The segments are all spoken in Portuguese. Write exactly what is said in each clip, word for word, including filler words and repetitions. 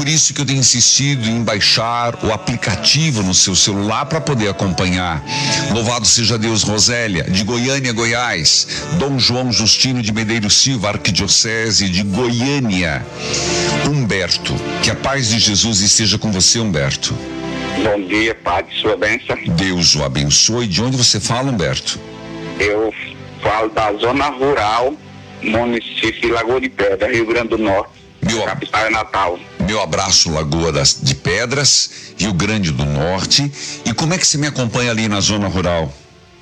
por isso que eu tenho insistido em baixar o aplicativo no seu celular para poder acompanhar. Louvado seja Deus. Rosélia, de Goiânia, Goiás. Dom João Justino de Medeiros Silva, Arquidiocese de Goiânia. Humberto, que a paz de Jesus esteja com você, Humberto. Bom dia, Padre, sua bênção. Deus o abençoe. De onde você fala, Humberto? Eu falo da zona rural, município de Lagoa de Pedra, Rio Grande do Norte. Meu, capital é Natal. Meu abraço, Lagoa das, de Pedras, Rio Grande do Norte. E como é que você me acompanha ali na zona rural?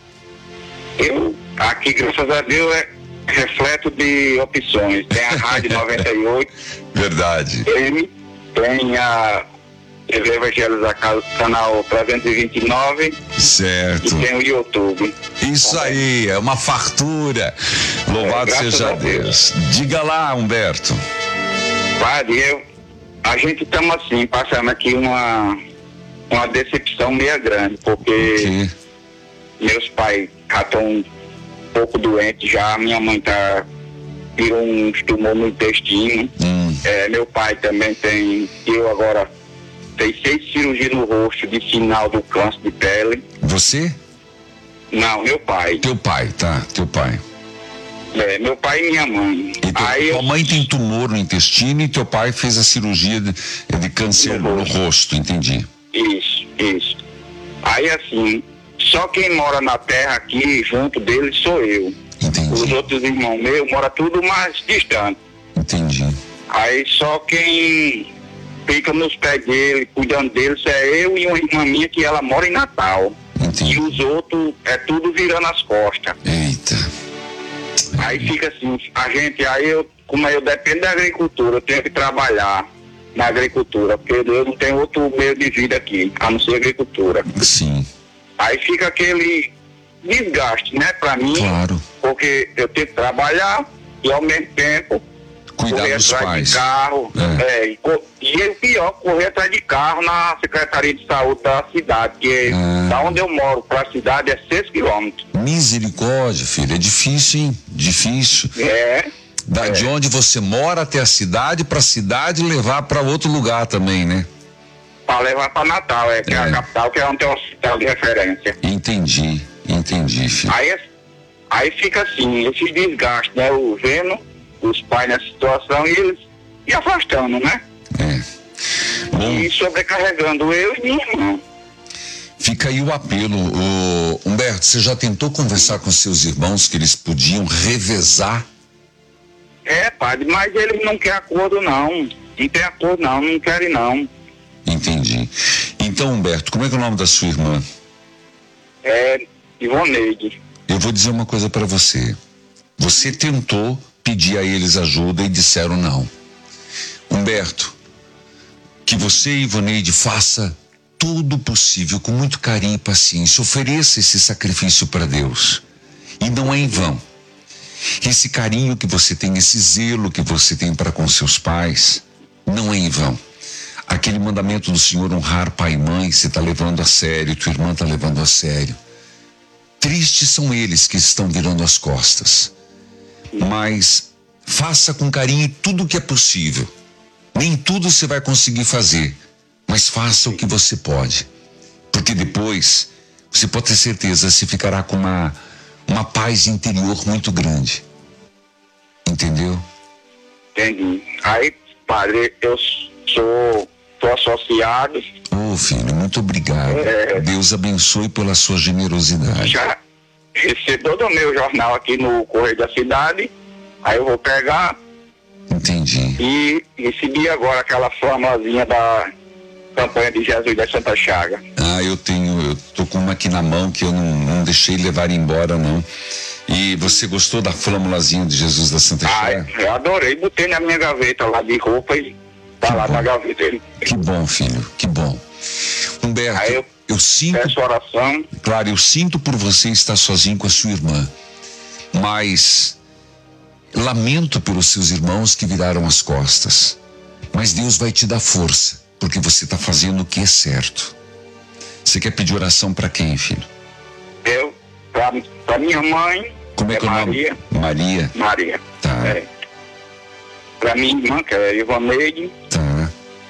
Eu, aqui, graças a Deus, é refleto de opções. Tem a Rádio noventa e oito. Verdade. Tem, tem a T V Evangelhos da Casa, canal trezentos e vinte e nove. Certo. E tem o YouTube. Isso aí, é uma fartura. Louvado é, seja Deus. Deus. Diga lá, Humberto. Padre, eu, a gente estamos assim, passando aqui uma, uma decepção meio grande, porque meus pais já estão um pouco doentes já, minha mãe tá, tirou um tumor no intestino, hum. é, meu pai também tem, eu agora, tem seis cirurgias no rosto de sinal do câncer de pele. Você? Não, meu pai. Teu pai, tá, teu pai. É, meu pai e minha mãe. E teu, Aí tua eu... mãe tem tumor no intestino e teu pai fez a cirurgia de, de câncer no, no rosto, entendi. Isso, isso. Aí assim, só quem mora na terra aqui, junto dele, sou eu. Entendi. Os outros irmãos meus moram tudo mais distante. Entendi. Aí só quem fica nos pés dele, cuidando deles, é eu e uma irmã minha que ela mora em Natal. Entendi. E os outros, é tudo virando as costas. Eita. Aí fica assim, a gente, aí eu, como eu dependo da agricultura, eu tenho que trabalhar na agricultura, porque eu não tenho outro meio de vida aqui, a não ser agricultura. Sim. Aí fica aquele desgaste, né, pra mim, claro. Porque eu tenho que trabalhar e ao mesmo tempo cuidar correr dos atrás pais. de carro, é. É, e, e o pior, correr atrás de carro na Secretaria de Saúde da cidade, que é. Da onde eu moro para a cidade é seis quilômetros. Misericórdia, filho, é difícil, hein? Difícil. É. Da, é. De onde você mora até a cidade, para a cidade levar para outro lugar também, né? Para levar para Natal, é, que é. é a capital, que é onde tem um hospital de referência. Entendi, entendi, filho. Aí, aí fica assim, esse desgaste, né? Eu vendo os pais nessa situação e eles se afastando, né? É. Bom, e sobrecarregando eu e minha irmã. Fica aí o apelo. O Humberto, você já tentou conversar com seus irmãos que eles podiam revezar? É, padre, mas eles não querem acordo, não. Não tem acordo, não. Não querem, não. Entendi. Então, Humberto, como é que é o nome da sua irmã? É Ivoneide. Eu vou dizer uma coisa para você. Você tentou pedir a eles ajuda e disseram não. Humberto, que você e Ivoneide faça tudo possível, com muito carinho e paciência, ofereça esse sacrifício para Deus. E não é em vão. Esse carinho que você tem, esse zelo que você tem para com seus pais, não é em vão. Aquele mandamento do Senhor honrar pai e mãe, você está levando a sério, tua irmã está levando a sério. Tristes são eles que estão virando as costas. Mas faça com carinho tudo o que é possível. Nem tudo você vai conseguir fazer, mas faça o que você pode. Porque depois, você pode ter certeza, você ficará com uma, uma paz interior muito grande. Entendeu? Entendi. Aí, padre, eu sou, sou associado. Ô, oh, filho, muito obrigado. É, Deus abençoe pela sua generosidade. Já recebi todo o meu jornal aqui no Correio da Cidade, aí eu vou pegar. Entendi. E recebi agora aquela flamazinha da campanha de Jesus da Santa Chaga. Ah, eu tenho, eu tô com uma aqui na mão que eu não, não deixei levar embora, não. E você gostou da flâmulazinha de Jesus da Santa Chaga? Ah, eu adorei, botei na minha gaveta lá de roupa e tá que lá bom. Na gaveta dele. Que bom, filho, que bom. Humberto, aí eu, eu sinto... peço oração. Claro, eu sinto por você estar sozinho com a sua irmã, mas... lamento pelos seus irmãos que viraram as costas, mas Deus vai te dar força, porque você está fazendo o que é certo. Você quer pedir oração para quem, filho? Eu, para minha mãe. Como é, é que é o nome? Maria. Maria. Maria. Tá. É. Para minha irmã, que é Ivoneide. Tá.